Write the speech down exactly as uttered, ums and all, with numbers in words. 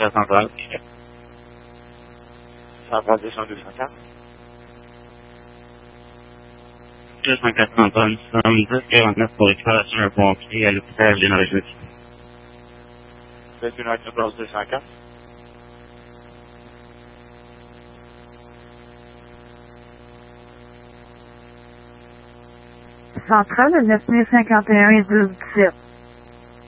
la centrale. Centrale deux cent deux cent quatre. deux cent quatre Antoine, soixante-dix quarante-neuf pour récupération d'un pompier à l'hôpital de Norvège. vingt et une heures quatorze deux cent quatre. Centrale neuf mille cinquante et un et douze dix-sept.